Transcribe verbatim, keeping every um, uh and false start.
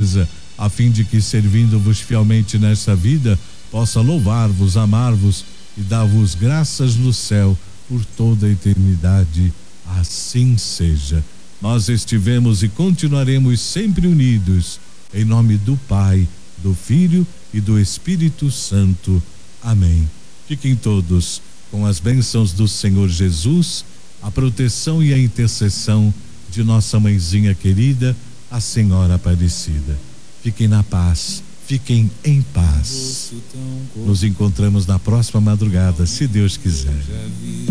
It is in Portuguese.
fortaleza, a fim de que, servindo-vos fielmente nesta vida, possa louvar-vos, amar-vos e dar-vos graças no céu por toda a eternidade. Assim seja. Nós estivemos e continuaremos sempre unidos, em nome do Pai, do Filho e do Espírito Santo. Amém. Fiquem todos com as bênçãos do Senhor Jesus, a proteção e a intercessão de nossa mãezinha querida, a Senhora Aparecida. Fiquem na paz, fiquem em paz. Nos encontramos na próxima madrugada, se Deus quiser.